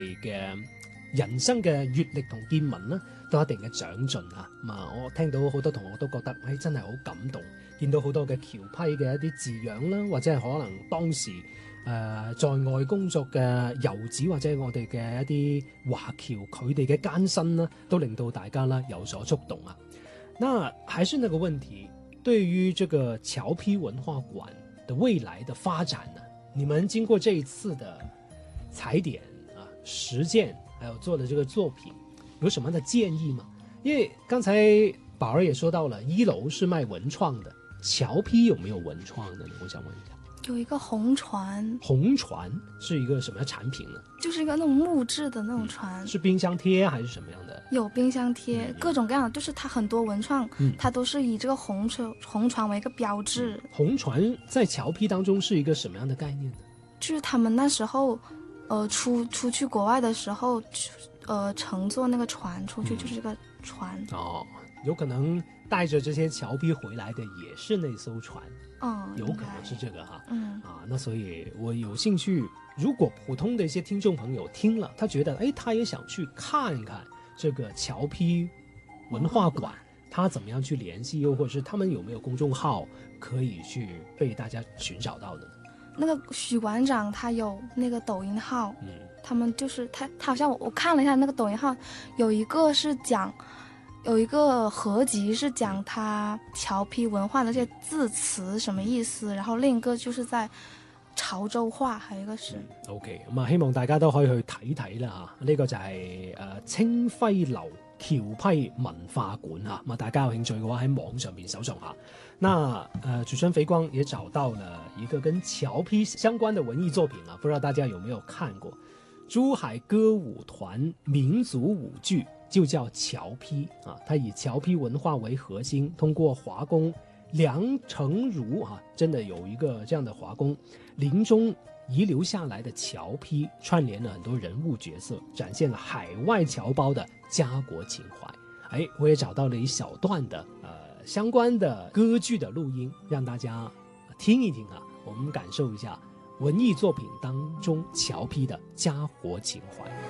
嘅人生嘅閱歷同見聞啦，都有一定嘅長進啊。我聽到好多同學都覺得，真係好感動，見到好多嘅僑批嘅一啲字樣啦，或者係可能當時在外工作嘅遊子或者我哋嘅一啲華僑，佢哋嘅艱辛啦，都令到大家啦有所觸動啊。那還是那個問題，對於這個僑批文化館的未來的發展呢，你們經過這一次的踩點啊、實踐，還有做的這個作品，有什麼樣的建議嗎？因為剛才寶兒也說到了，1樓是賣文創的，僑批有沒有文創的呢？我想問一下。 有一個紅船。 紅船是一個什麼樣產品呢？ 就是一個那種木質的那種船。 是冰箱貼還是什麼樣的？ 有冰箱貼，各種各樣的，就是它很多文創，它都是以這個紅船為一個標誌。 紅船在僑批當中是一個什麼樣的概念呢？ 就是他們那時候出去國外的時候乘坐那個船出去，就是這個船。 有可能帶着這些僑批回來的也是那艘船。有可能是這個哈。那所以我有興趣，如果普通的一些聽眾朋友聽了，他覺得他也想去看看這個僑批文化館，他怎麼樣去聯繫，又或者是他們有沒有公眾號可以去被大家尋找到的呢？ 那個許館長他有那個抖音號，他們就是他好像我看了一下那個抖音號，有一個是講。有一個合集是講他僑批文化的這些字詞什麼意思，然後另一個就是在潮州話，還有一個是 OK。咁希望大家都可以去睇睇啦嚇，呢個就係清暉樓僑批文化館嚇，大家有興趣嘅話喺網上面搜索下。那主持人肥光也找到了一個跟僑批相關的文藝作品啊，不知道大家有沒有看過？珠海歌舞團民族舞劇就叫僑批啊，它以僑批文化為核心，通過華工梁成儒啊，真的有一個這樣的華工臨終遺留下來的僑批，串聯了很多人物角色，展現了海外僑胞的家國情懷。我也找到了一小段的相關的歌劇的錄音，讓大家聽一聽啊，我們感受一下文藝作品當中僑批的家國情懷。